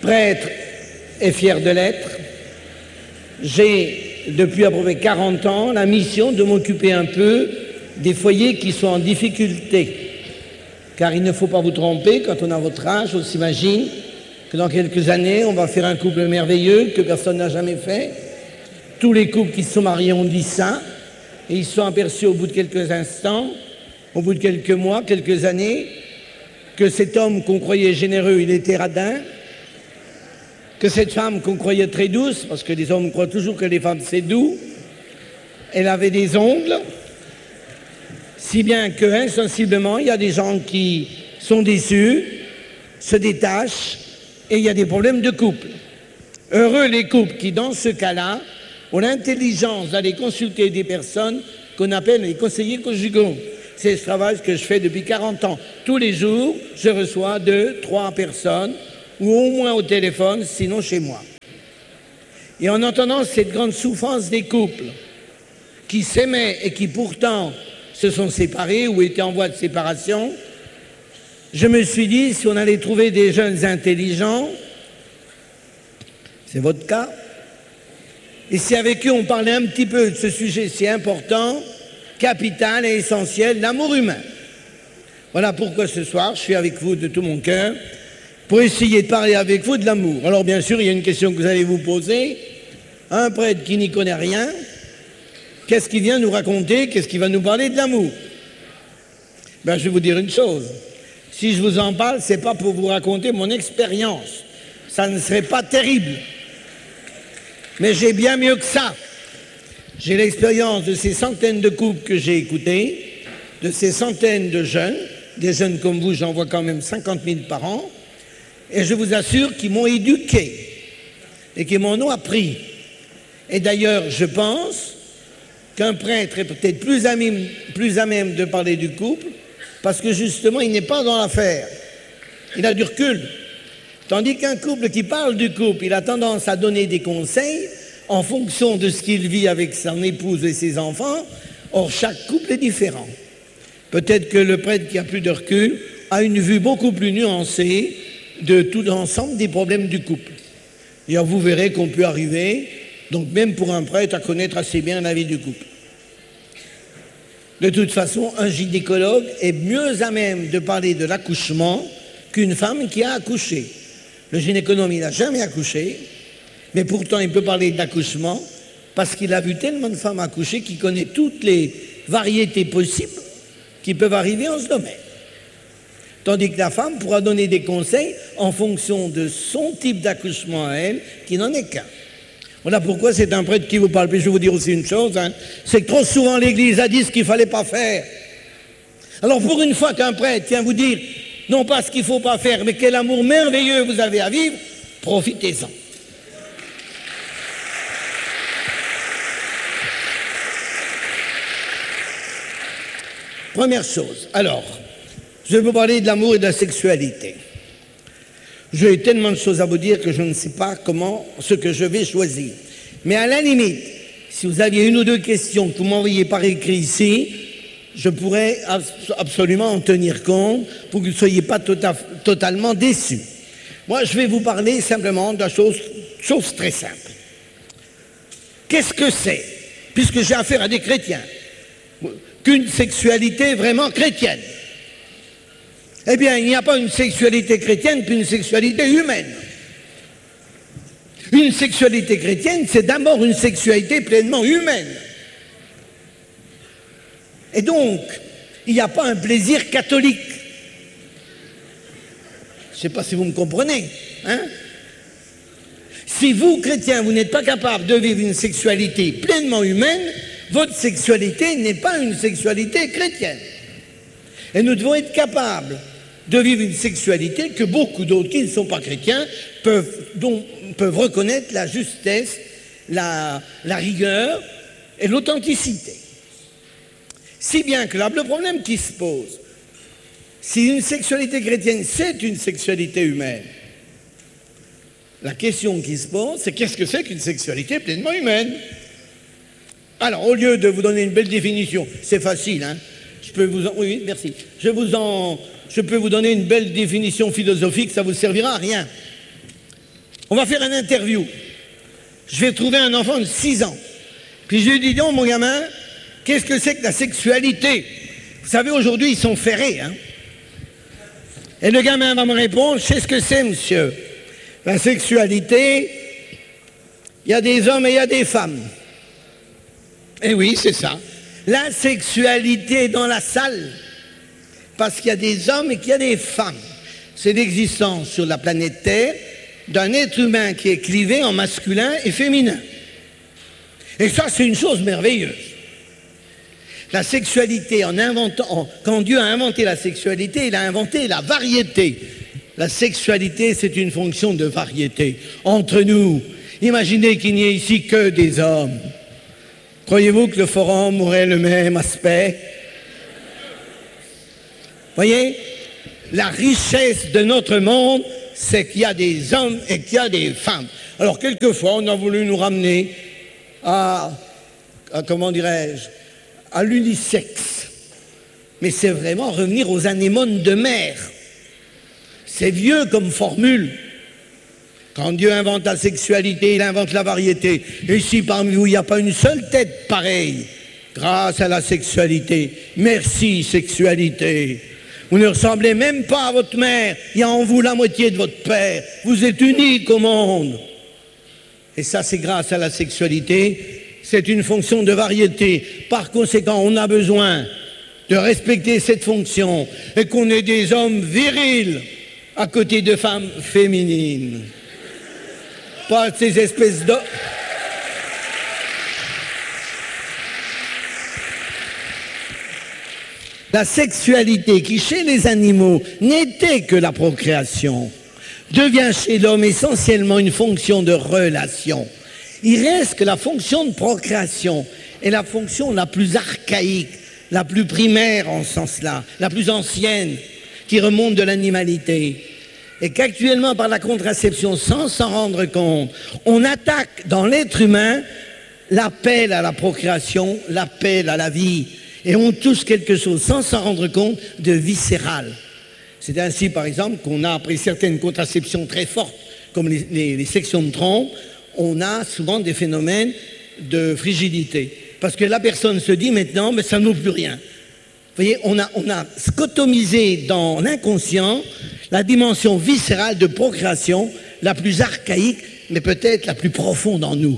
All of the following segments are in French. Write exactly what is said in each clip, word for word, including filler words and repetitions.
prêtre et fier de l'être. J'ai, depuis à peu près quarante ans, la mission de m'occuper un peu des foyers qui sont en difficulté. Car il ne faut pas vous tromper, quand on a votre âge, on s'imagine que dans quelques années, on va faire un couple merveilleux que personne n'a jamais fait. Tous les couples qui se sont mariés ont dit ça, et ils se sont aperçus au bout de quelques instants, au bout de quelques mois, quelques années, que cet homme qu'on croyait généreux, il était radin, que cette femme qu'on croyait très douce, parce que les hommes croient toujours que les femmes c'est doux, elle avait des ongles, si bien que insensiblement, il y a des gens qui sont déçus, se détachent, et il y a des problèmes de couple. Heureux les couples qui, dans ce cas-là, ont l'intelligence d'aller consulter des personnes qu'on appelle les conseillers conjugaux. C'est ce travail que je fais depuis quarante ans. Tous les jours, je reçois deux, trois personnes, ou au moins au téléphone, sinon chez moi. Et en entendant cette grande souffrance des couples qui s'aimaient et qui pourtant se sont séparés ou étaient en voie de séparation, je me suis dit, si on allait trouver des jeunes intelligents, c'est votre cas, et si avec eux on parlait un petit peu de ce sujet si important, capital et essentiel, l'amour humain. Voilà pourquoi ce soir, je suis avec vous de tout mon cœur, pour essayer de parler avec vous de l'amour. Alors bien sûr, il y a une question que vous allez vous poser. Un prêtre qui n'y connaît rien, qu'est-ce qu'il vient nous raconter? Qu'est-ce qu'il va nous parler de l'amour? Ben, je vais vous dire une chose. Si je vous en parle, ce n'est pas pour vous raconter mon expérience. Ça ne serait pas terrible. Mais j'ai bien mieux que ça. J'ai l'expérience de ces centaines de couples que j'ai écoutés, de ces centaines de jeunes, des jeunes comme vous, j'en vois quand même cinquante mille par an, et je vous assure qu'ils m'ont éduqué et qu'ils m'en ont appris. Et d'ailleurs, je pense qu'un prêtre est peut-être plus à même, plus à même de parler du couple, parce que justement, il n'est pas dans l'affaire. Il a du recul. Tandis qu'un couple qui parle du couple, il a tendance à donner des conseils en fonction de ce qu'il vit avec son épouse et ses enfants. Or, chaque couple est différent. Peut-être que le prêtre qui a plus de recul a une vue beaucoup plus nuancée de tout l'ensemble des problèmes du couple. Et vous verrez qu'on peut arriver, donc même pour un prêtre, à connaître assez bien la vie du couple. De toute façon, un gynécologue est mieux à même de parler de l'accouchement qu'une femme qui a accouché. Le gynécologue, il n'a jamais accouché, mais pourtant il peut parler d'accouchement parce qu'il a vu tellement de femmes accoucher qu'il connaît toutes les variétés possibles qui peuvent arriver en ce domaine. Tandis que la femme pourra donner des conseils en fonction de son type d'accouchement à elle, qui n'en est qu'un. Voilà pourquoi c'est un prêtre qui vous parle. Puis je vais vous dire aussi une chose, hein, c'est que trop souvent l'Église a dit ce qu'il ne fallait pas faire. Alors pour une fois qu'un prêtre vient vous dire, non pas ce qu'il ne faut pas faire, mais quel amour merveilleux vous avez à vivre, profitez-en. Première chose, alors, je vais vous parler de l'amour et de la sexualité. J'ai tellement de choses à vous dire que je ne sais pas comment, ce que je vais choisir. Mais à la limite, si vous aviez une ou deux questions que vous m'envoyez par écrit ici, je pourrais absolument en tenir compte pour que vous ne soyez pas tota- totalement déçus. Moi, je vais vous parler simplement de la chose, chose très simple. Qu'est-ce que c'est, puisque j'ai affaire à des chrétiens, qu'une sexualité vraiment chrétienne? Eh bien, il n'y a pas une sexualité chrétienne puis une sexualité humaine. Une sexualité chrétienne, c'est d'abord une sexualité pleinement humaine. Et donc, il n'y a pas un plaisir catholique. Je ne sais pas si vous me comprenez, hein? Si vous, chrétiens, vous n'êtes pas capable de vivre une sexualité pleinement humaine, votre sexualité n'est pas une sexualité chrétienne. Et nous devons être capables de vivre une sexualité que beaucoup d'autres qui ne sont pas chrétiens peuvent, dont, peuvent reconnaître la justesse, la, la rigueur et l'authenticité. Si bien que là, le problème qui se pose, si une sexualité chrétienne, c'est une sexualité humaine, la question qui se pose, c'est qu'est-ce que c'est qu'une sexualité pleinement humaine? Alors, au lieu de vous donner une belle définition, c'est facile, hein? Je peux vous en... Oui, merci. Je, vous en... Je peux vous donner une belle définition philosophique, ça ne vous servira à rien. On va faire une interview. Je vais trouver un enfant de six ans. Puis je lui dis, donc mon gamin, qu'est-ce que c'est que la sexualité? Vous savez, aujourd'hui, ils sont ferrés. Hein? Et le gamin va me répondre, je sais ce que c'est, monsieur. La sexualité, il y a des hommes et il y a des femmes. Et oui, c'est ça. La sexualité dans la salle. Parce qu'il y a des hommes et qu'il y a des femmes. C'est l'existence sur la planète Terre d'un être humain qui est clivé en masculin et féminin. Et ça, c'est une chose merveilleuse. La sexualité, en inventant, en, quand Dieu a inventé la sexualité, il a inventé la variété. La sexualité, c'est une fonction de variété. Entre nous, imaginez qu'il n'y ait ici que des hommes. Croyez-vous que le forum aurait le même aspect? Voyez, la richesse de notre monde, c'est qu'il y a des hommes et qu'il y a des femmes. Alors, quelquefois, on a voulu nous ramener à, à comment dirais-je, à l'unisexe. Mais c'est vraiment revenir aux anémones de mer. C'est vieux comme formule. Quand Dieu invente la sexualité, il invente la variété. Et si parmi vous, il n'y a pas une seule tête pareille, grâce à la sexualité, merci sexualité. Vous ne ressemblez même pas à votre mère, il y a en vous la moitié de votre père. Vous êtes unique au monde. Et ça, c'est grâce à la sexualité. C'est une fonction de variété. Par conséquent, on a besoin de respecter cette fonction et qu'on ait des hommes virils à côté de femmes féminines. Pas ces espèces de... La sexualité qui, chez les animaux, n'était que la procréation, devient chez l'homme essentiellement une fonction de relation. Il reste que la fonction de procréation est la fonction la plus archaïque, la plus primaire en ce sens-là, la plus ancienne, qui remonte de l'animalité. Et qu'actuellement, par la contraception, sans s'en rendre compte, on attaque dans l'être humain l'appel à la procréation, l'appel à la vie. Et on touche quelque chose, sans s'en rendre compte, de viscéral. C'est ainsi, par exemple, qu'on a, après certaines contraceptions très fortes, comme les, les, les sections de trompe, on a souvent des phénomènes de frigidité. Parce que la personne se dit maintenant, mais ça ne vaut plus rien. Vous voyez, on a, on a scotomisé dans l'inconscient la dimension viscérale de procréation, la plus archaïque, mais peut-être la plus profonde en nous.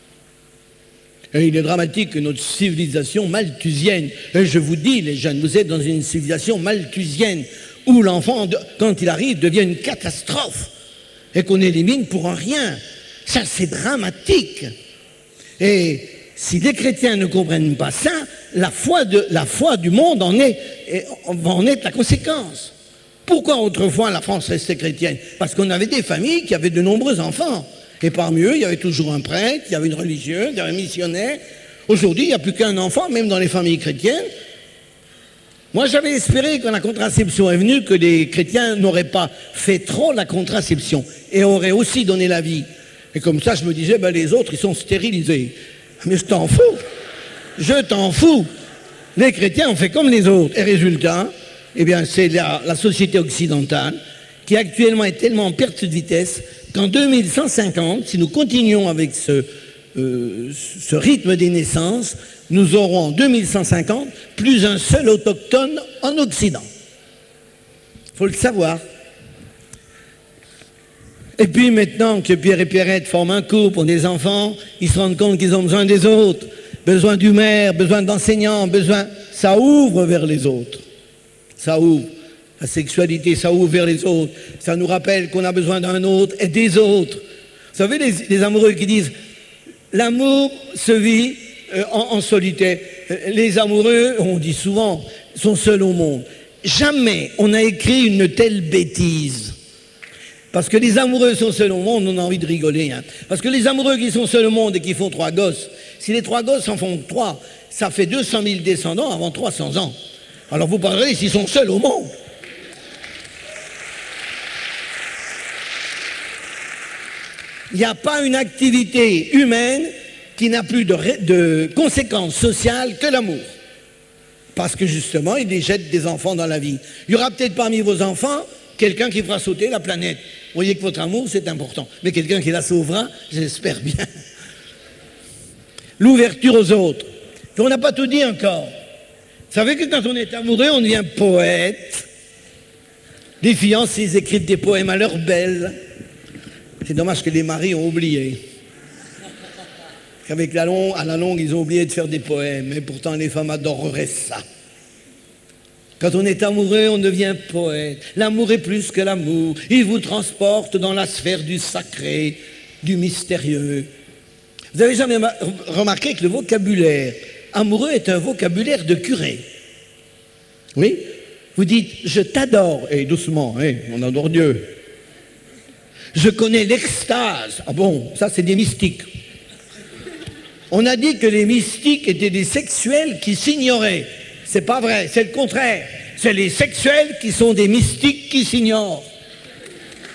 Et il est dramatique que notre civilisation malthusienne, et je vous dis les jeunes, vous êtes dans une civilisation malthusienne, où l'enfant, quand il arrive, devient une catastrophe, et qu'on élimine pour un rien. Ça, c'est dramatique. Et si les chrétiens ne comprennent pas ça, la foi, de, la foi du monde en est, en est la conséquence. Pourquoi autrefois la France restait chrétienne? Parce qu'on avait des familles qui avaient de nombreux enfants. Et parmi eux, il y avait toujours un prêtre, il y avait une religieuse, il y avait un missionnaire. Aujourd'hui, il n'y a plus qu'un enfant, même dans les familles chrétiennes. Moi, j'avais espéré, quand la contraception est venue, que les chrétiens n'auraient pas fait trop la contraception et auraient aussi donné la vie. Et comme ça, je me disais, ben, les autres, ils sont stérilisés. Mais je t'en fous. Je t'en fous. Les chrétiens ont fait comme les autres. Et résultat, eh bien, c'est la, la société occidentale qui actuellement est tellement en perte de vitesse qu'en deux mille cent cinquante, si nous continuons avec ce, euh, ce rythme des naissances, nous aurons en deux mille cent cinquante plus un seul autochtone en Occident. Il faut le savoir. Et puis maintenant que Pierre et Pierrette forment un couple, ont des enfants, ils se rendent compte qu'ils ont besoin des autres, besoin du maire, besoin d'enseignants, besoin... Ça ouvre vers les autres. Ça ouvre. La sexualité, ça ouvre vers les autres. Ça nous rappelle qu'on a besoin d'un autre et des autres. Vous savez, les, les amoureux qui disent « l'amour se vit euh, en, en solitaire ». Les amoureux, on dit souvent, sont seuls au monde. Jamais on a écrit une telle bêtise. Parce que les amoureux sont seuls au monde, on a envie de rigoler. Hein. Parce que les amoureux qui sont seuls au monde et qui font trois gosses, si les trois gosses en font trois, ça fait deux cent mille descendants avant trois cents ans. Alors vous parlerez s'ils sont seuls au monde. Il n'y a pas une activité humaine qui n'a plus de, de conséquences sociales que l'amour. Parce que justement, il jette des enfants dans la vie. Il y aura peut-être parmi vos enfants quelqu'un qui fera sauter la planète. Vous voyez que votre amour, c'est important. Mais quelqu'un qui la sauvera, j'espère bien. L'ouverture aux autres. On n'a pas tout dit encore. Vous savez que quand on est amoureux, on devient poète. Les fiancées écrivent des poèmes à leurs belles. C'est dommage que les maris ont oublié. Qu'avec la longue, à la longue, ils ont oublié de faire des poèmes. Et pourtant, les femmes adoreraient ça. Quand on est amoureux, on devient poète. L'amour est plus que l'amour. Il vous transporte dans la sphère du sacré, du mystérieux. Vous avez jamais remarqué que le vocabulaire amoureux est un vocabulaire de curé? Oui? Vous dites « je t'adore ». Et doucement, hein, on adore Dieu. Je connais l'extase. Ah bon, ça c'est des mystiques. On a dit que les mystiques étaient des sexuels qui s'ignoraient. C'est pas vrai, c'est le contraire. C'est les sexuels qui sont des mystiques qui s'ignorent.